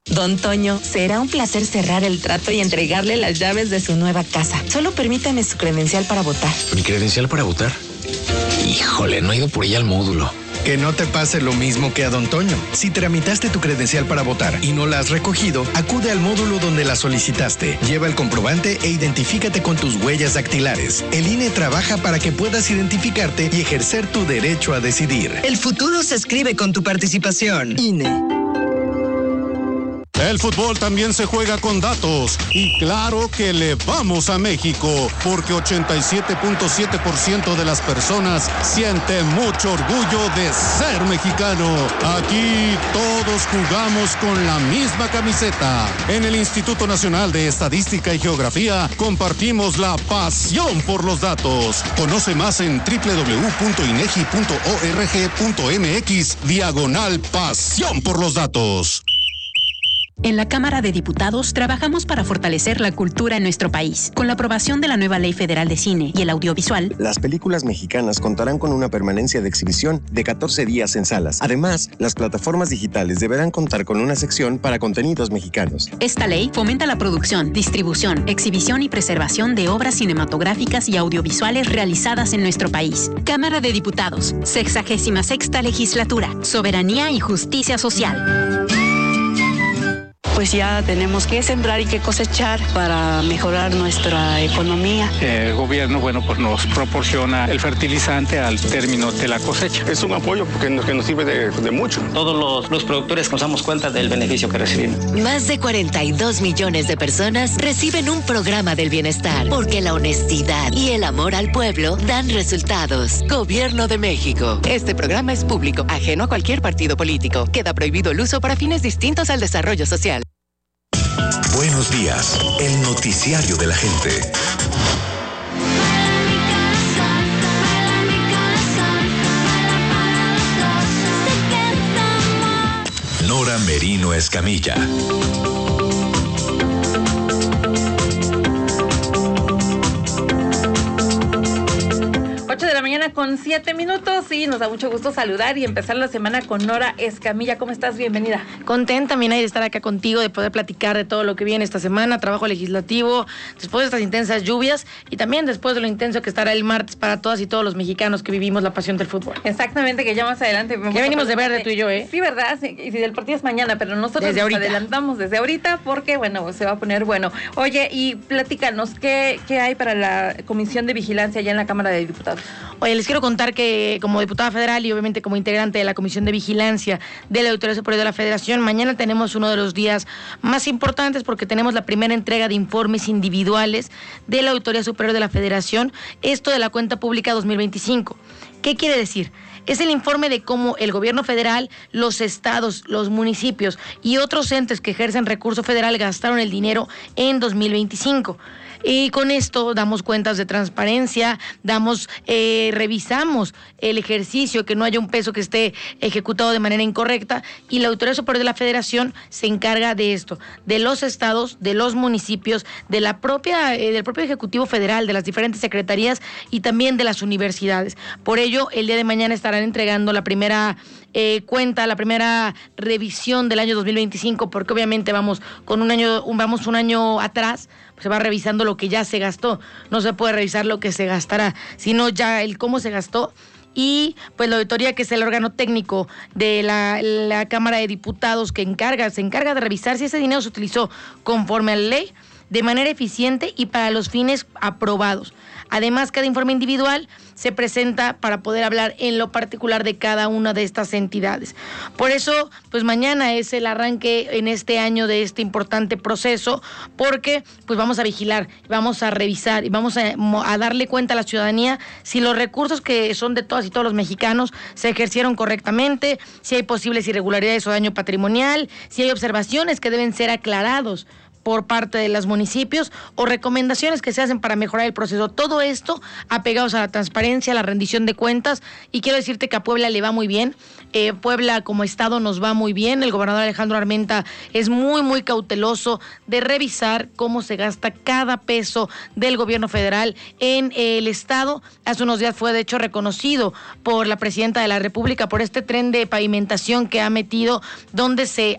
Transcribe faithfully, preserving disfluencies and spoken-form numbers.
Don Toño, será un placer cerrar el trato y entregarle las llaves de su nueva casa. Solo permítame su credencial para votar. ¿Mi credencial para votar? Híjole, no he ido por ella al módulo. Que no te pase lo mismo que a Don Toño. Si tramitaste tu credencial para votar y no la has recogido, acude al módulo donde la solicitaste. Lleva el comprobante e identifícate con tus huellas dactilares. El I N E trabaja para que puedas identificarte y ejercer tu derecho a decidir. El futuro se escribe con tu participación. I N E. El fútbol también se juega con datos y claro que le vamos a México porque ochenta y siete punto siete por ciento de las personas siente mucho orgullo de ser mexicano. Aquí todos jugamos con la misma camiseta. En el Instituto Nacional de Estadística y Geografía compartimos la pasión por los datos. Conoce más en doble u doble u doble u punto inegi punto org punto mx diagonal pasión por los datos. En la Cámara de Diputados trabajamos para fortalecer la cultura en nuestro país. Con la aprobación de la nueva Ley Federal de Cine y el Audiovisual, las películas mexicanas contarán con una permanencia de exhibición de catorce días en salas. Además, las plataformas digitales deberán contar con una sección para contenidos mexicanos. Esta ley fomenta la producción, distribución, exhibición y preservación de obras cinematográficas y audiovisuales realizadas en nuestro país. Cámara de Diputados, sexagésima sexta legislatura, soberanía y justicia social. Pues ya tenemos que sembrar y que cosechar para mejorar nuestra economía. El gobierno, bueno, pues nos proporciona el fertilizante al término de la cosecha. Es un apoyo que nos, que nos sirve de, de mucho. Todos los, los productores nos damos cuenta del beneficio que recibimos. Más de cuarenta y dos millones de personas reciben un programa del bienestar, porque la honestidad y el amor al pueblo dan resultados. Gobierno de México. Este programa es público, ajeno a cualquier partido político. Queda prohibido el uso para fines distintos al desarrollo social. Buenos días, el noticiario de la gente. Nora Merino Escamilla. ocho de la mañana con siete minutos y nos da mucho gusto saludar y empezar la semana con Nora Escamilla. ¿Cómo estás? Bienvenida. Contenta, Mina, de estar acá contigo, de poder platicar de todo lo que viene esta semana, trabajo legislativo, después de estas intensas lluvias y también después de lo intenso que estará el martes para todas y todos los mexicanos que vivimos la pasión del fútbol. Exactamente, que ya más adelante... Ya venimos de verde tú y yo, ¿eh? Sí, ¿verdad? Sí, y si del partido es mañana, pero nosotros desde nos ahorita. adelantamos desde ahorita porque, bueno, se va a poner bueno. Oye, y platícanos, ¿qué, qué hay para la Comisión de Vigilancia allá en la Cámara de Diputados? Oye, les quiero contar que como diputada federal y obviamente como integrante de la Comisión de Vigilancia de la Auditoría Superior de la Federación, mañana tenemos uno de los días más importantes porque tenemos la primera entrega de informes individuales de la Auditoría Superior de la Federación, esto de la cuenta pública dos mil veinticinco. ¿Qué quiere decir? Es el informe de cómo el gobierno federal, los estados, los municipios y otros entes que ejercen recurso federal gastaron el dinero en dos mil veinticinco. Y con esto damos cuentas de transparencia, damos, eh, revisamos el ejercicio, que no haya un peso que esté ejecutado de manera incorrecta, y la Autoridad Superior de la Federación se encarga de esto, de los estados, de los municipios, de la propia, eh, del propio Ejecutivo Federal, de las diferentes secretarías y también de las universidades. Por ello, el día de mañana estarán entregando la primera eh, cuenta, la primera revisión del año dos mil veinticinco, porque obviamente vamos con un año, un, vamos un año atrás. Se va revisando lo que ya se gastó, no se puede revisar lo que se gastará, sino ya el cómo se gastó. Y pues la auditoría, que es el órgano técnico de la, la Cámara de Diputados que encarga, se encarga de revisar si ese dinero se utilizó conforme a la ley, de manera eficiente y para los fines aprobados. Además, cada informe individual se presenta para poder hablar en lo particular de cada una de estas entidades. Por eso, pues mañana es el arranque en este año de este importante proceso, porque pues vamos a vigilar, vamos a revisar y vamos a, a darle cuenta a la ciudadanía si los recursos que son de todas y todos los mexicanos se ejercieron correctamente, si hay posibles irregularidades o daño patrimonial, si hay observaciones que deben ser aclarados por parte de los municipios o recomendaciones que se hacen para mejorar el proceso. Todo esto apegados a la transparencia, a la rendición de cuentas, y quiero decirte que a Puebla le va muy bien. Eh, Puebla como estado nos va muy bien. El gobernador Alejandro Armenta es muy, muy cauteloso de revisar cómo se gasta cada peso del gobierno federal en el estado. Hace unos días fue de hecho reconocido por la presidenta de la República por este tren de pavimentación que ha metido, donde se